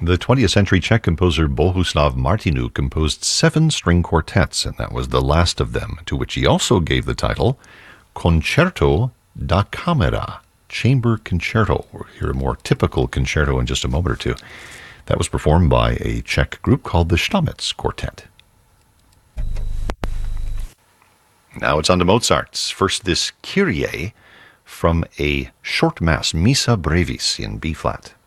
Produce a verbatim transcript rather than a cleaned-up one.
The twentieth century Czech composer Bohuslav Martinu composed seven string quartets, and that was the last of them, to which he also gave the title Concerto da Camera, Chamber Concerto. We'll hear a more typical concerto in just a moment or two. That was performed by a Czech group called the Stamitz Quartet. Now it's on to Mozart's. First, this Kyrie from a short mass, Missa Brevis in B-flat.